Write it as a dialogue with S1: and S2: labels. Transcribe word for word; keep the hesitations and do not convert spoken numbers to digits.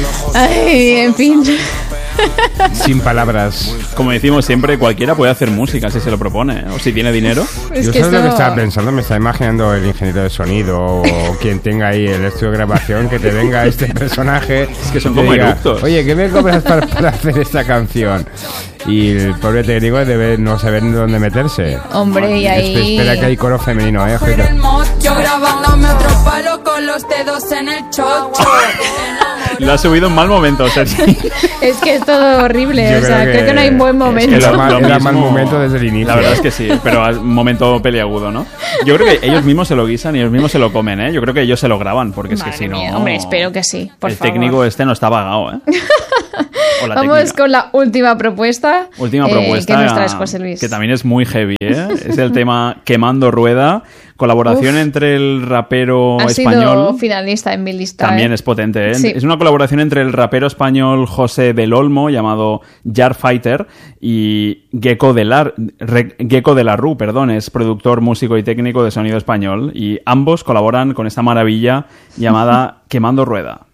S1: Ay, en fin.
S2: Sin palabras.
S3: Como decimos siempre, cualquiera puede hacer música si se lo propone, o si tiene dinero.
S1: Es
S2: Yo
S1: que
S2: sabes
S1: esto...
S2: lo que estaba pensando, me estaba imaginando el ingeniero de sonido o quien tenga ahí el estudio de grabación, que te venga este personaje.
S3: Es que son
S2: y te
S3: como
S2: diga,
S3: eructos.
S2: oye, ¿qué me cobras para, para hacer esta canción? Y el pobre técnico debe no saber ni dónde meterse.
S1: Hombre, y ahí...
S2: Espera que hay coro femenino, ¿eh?
S4: Yo grabándome otro palo con los dedos en el chocho.
S3: Lo ha subido en mal momento, o sea, sí.
S1: Es que es todo horrible,
S2: Yo
S1: o sea,
S2: creo
S1: creo
S2: que-
S1: que no hay buen momento.
S2: Es que
S3: Lo-
S2: Era mal-
S3: lo
S2: era
S3: mismo-
S2: mal momento desde el inicio.
S3: La verdad es que sí, pero es un momento peliagudo, ¿no? Yo creo que ellos mismos se lo guisan y ellos mismos se lo comen, ¿eh? Yo creo que ellos se lo graban, porque es
S1: Madre
S3: que si no...
S1: mía, hombre, espero que sí, por
S3: el
S1: favor.
S3: técnico este no está vagado, ¿eh? O la
S1: Vamos
S3: técnica.
S1: con la última propuesta.
S3: Última
S1: eh,
S3: propuesta,
S1: ¿Qué nos traes, José Luis?
S3: que también es muy heavy, ¿eh? Es el tema Quemando Rueda, colaboración
S1: Uf.
S3: entre el rapero
S1: Ha
S3: español...
S1: sido finalista en mi lista.
S3: También
S1: ¿eh?
S3: es potente, ¿eh?
S1: Sí.
S3: Es una colaboración entre el rapero español José del Olmo, llamado Jar Fighter, y Gecko de la, Re- Gecko de la Rue, perdón, es productor, músico y técnico de sonido español, y ambos colaboran con esta maravilla llamada Quemando Rueda.